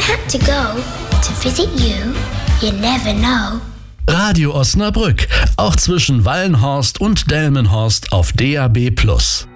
had to go to visit you, you never know. Radio Osnabrück, auch zwischen Wallenhorst und Delmenhorst auf DAB+.